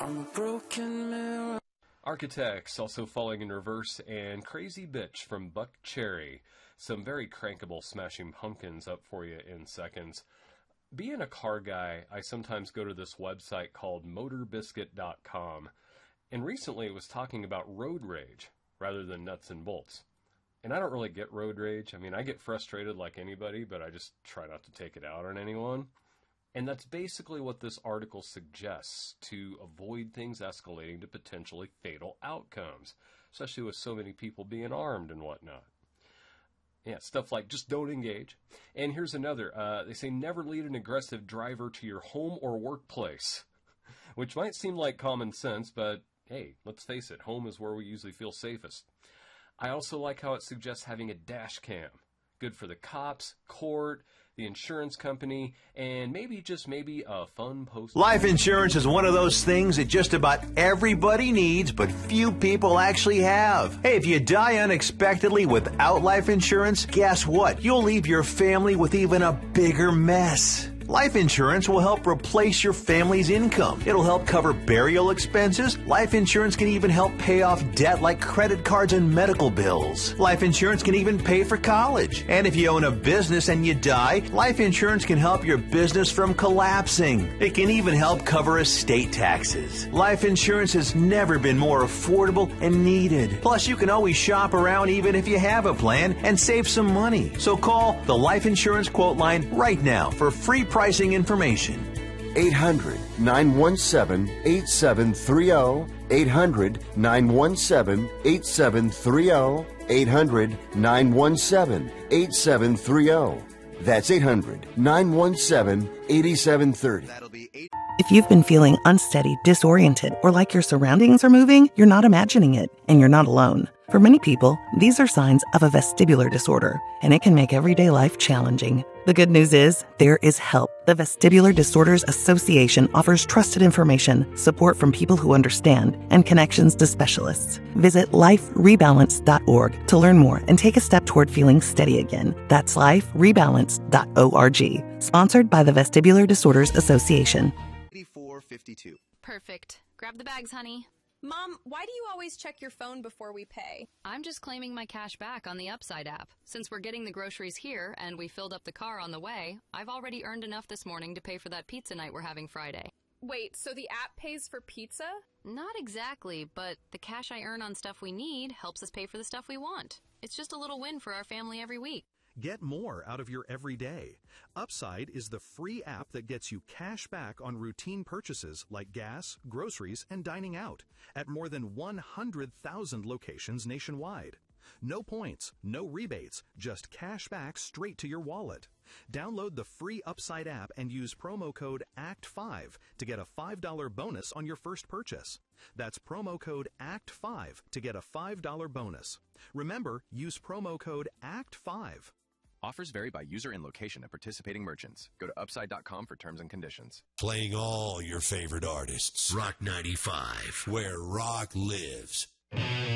I'm a broken mirror. Architects also falling in reverse, and Crazy Bitch from Buck Cherry. Some very crankable Smashing Pumpkins up for you in seconds. Being a car guy, I sometimes go to this website called MotorBiscuit.com, and recently it was talking about road rage rather than nuts and bolts. And I don't really get road rage. I mean, I get frustrated like anybody, but I just try not to take it out on anyone. And that's basically what this article suggests to avoid things escalating to potentially fatal outcomes, especially with so many people being armed and whatnot. Yeah, stuff like just don't engage. And here's another. They say never lead an aggressive driver to your home or workplace, which might seem like common sense, but hey, let's face it, home is where we usually feel safest. I also like how it suggests having a dash cam. Good for the cops, court, the insurance company, and maybe, just maybe, a fun post. Life insurance is one of those things that just about everybody needs, but few people actually have. Hey, if you die unexpectedly without life insurance, guess what? You'll leave your family with even a bigger mess. Life insurance will help replace your family's income. It'll help cover burial expenses. Life insurance can even help pay off debt like credit cards and medical bills. Life insurance can even pay for college. And if you own a business and you die, life insurance can help your business from collapsing. It can even help cover estate taxes. Life insurance has never been more affordable and needed. Plus, you can always shop around even if you have a plan and save some money. So call the Life Insurance Quote Line right now for free pricing information. 800-917-8730. 800-917-8730. 800-917-8730. That's 800-917-8730. If you've been feeling unsteady, disoriented, or like your surroundings are moving, you're not imagining it, and you're not alone. For many people, these are signs of a vestibular disorder, and it can make everyday life challenging. The good news is, there is help. The Vestibular Disorders Association offers trusted information, support from people who understand, and connections to specialists. Visit liferebalance.org to learn more and take a step toward feeling steady again. That's liferebalance.org. Sponsored by the Vestibular Disorders Association. 8452. Perfect. Grab the bags, honey. Mom, why do you always check your phone before we pay? I'm just claiming my cash back on the Upside app. Since we're getting the groceries here and we filled up the car on the way, I've already earned enough this morning to pay for that pizza night we're having Friday. Wait, so the app pays for pizza? Not exactly, but the cash I earn on stuff we need helps us pay for the stuff we want. It's just a little win for our family every week. Get more out of your everyday. Upside is the free app that gets you cash back on routine purchases like gas, groceries, and dining out at more than 100,000 locations nationwide. No points, no rebates, just cash back straight to your wallet. Download the free Upside app and use promo code ACT5 to get a $5 bonus on your first purchase. That's promo code ACT5 to get a $5 bonus. Remember, use promo code ACT5. Offers vary by user and location at participating merchants. Go to Upside.com for terms and conditions. Playing all your favorite artists. Rock 95, where rock lives.